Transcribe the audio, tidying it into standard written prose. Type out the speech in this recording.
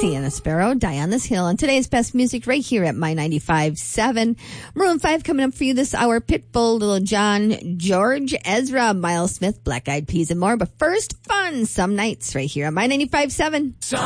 Sienna Sparrow, Die on This Hill. And today's best music right here at My 95.7. Maroon 5 coming up for you this hour. Pitbull, Little John, George, Ezra, Miles Smith, Black Eyed Peas, and more. But first, fun some nights right here on My 95.7.